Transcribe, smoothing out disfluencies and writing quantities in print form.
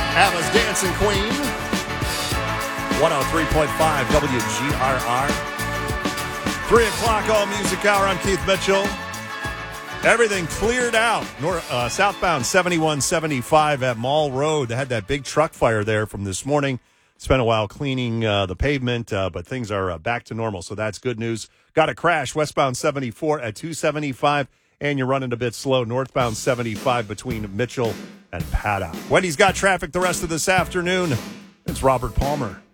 Ava's Dancing Queen. 103.5 WGRR. 3 o'clock All Music Hour. I'm Keith Mitchell. Everything cleared out. Southbound 7175 at Mall Road. They had that big truck fire there from this morning. Spent a while cleaning the pavement, but things are back to normal, so that's good news. Got a crash westbound 74 at 275, and you're running a bit slow northbound 75 between Mitchell and Paddock. Wendy's got traffic the rest of this afternoon. It's Robert Palmer.